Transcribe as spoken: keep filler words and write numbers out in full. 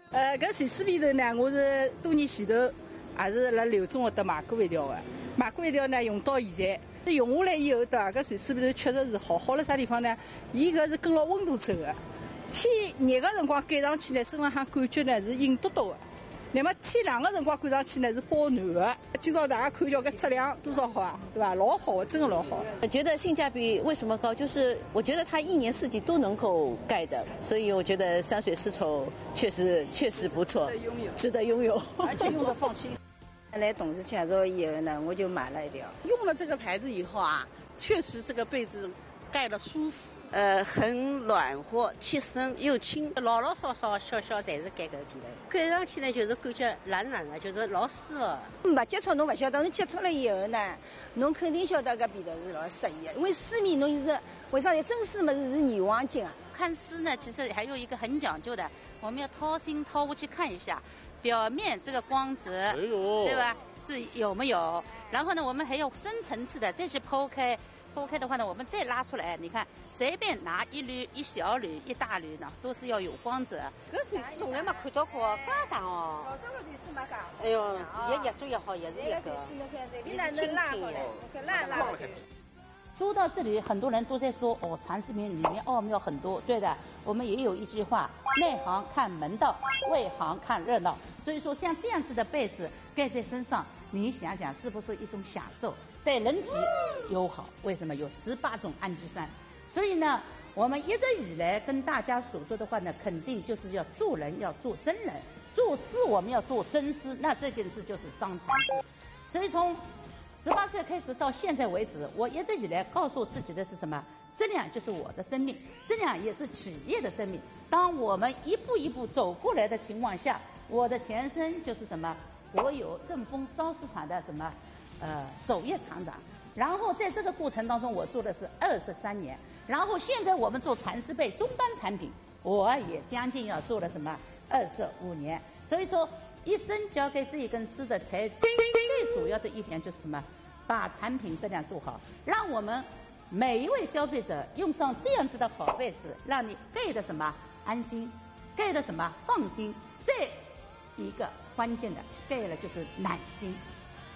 呃，搿瑞士被头呢，我是多年前头也是辣刘总搿搭买过一条的，买过一条呢，用到现在，用下来以后，对伐？搿瑞士被头确实是好，好辣啥地方呢？伊搿是跟牢温度走的，天热个辰光盖上去呢，身浪向感觉呢是硬嘟嘟的。那么天冷的辰光看上去呢是保暖的。今朝大家看叫搿质量多少好啊，对吧？老好，真的老好。 我觉得性价比为什么高？就是我觉得它一年四季都能够盖的，所以我觉得山水丝绸确实确实不错，值得拥有，值得拥有， 而且用的放心。 来董事介绍以后呢，我就买了一条。 用了这个牌子以后啊，确实这个被子盖得舒服。呃，很暖和，贴身又轻， 老老少少小小侪是盖搿个被头，盖上去呢就是感觉软软的，就是老舒服。 没接触侬勿晓得，侬接触了以后呢，侬肯定晓得搿被头是老适宜的。因为丝面侬是为啥呢？真丝么是是女王巾啊。 看丝呢，其实还有一个很讲究的，我们要掏心掏肺去看一下，表面这个光泽，哎呦，对吧？是有没有？然后呢，我们还有深层次的再去剖开。剖开的话呢，我们再拉出来，你看随便拿一缕、一小缕、一大缕呢，都是要有光泽。 搿水丝从来没看到过，加上哦。 老早个水丝没加。 哎呦，也热水也好，也是一个。 水丝侬看这边哪能拉好来？看拉拉。 说到这里，很多人都在说哦，蚕丝棉里面奥妙很多。对的，我们也有一句话：内行看门道，外行看热闹。所以说，像这样子的被子盖在身上，你想想是不是一种享受？对人体友好，为什么有十八种氨基酸？所以呢，我们一直以来跟大家所说的话呢，肯定就是要做人要做真人，做事我们要做真丝。那这件事就是伤蚕丝。所以从十八岁开始到现在为止，我一直以来告诉自己的是什么？质量就是我的生命，质量也是企业的生命。当我们一步一步走过来的情况下，我的前身就是什么？国有正丰烧丝厂的什么？呃，首页厂长，然后在这个过程当中，我做的是二十三年，然后现在我们做蚕丝被终端产品，我也将近要做了什么二十五年。所以说，一生交给这一根丝的才最主要的一点就是什么？把产品质量做好，让我们每一位消费者用上这样子的好被子，让你盖的什么安心，盖的什么放心。这一个关键的盖了就是暖心。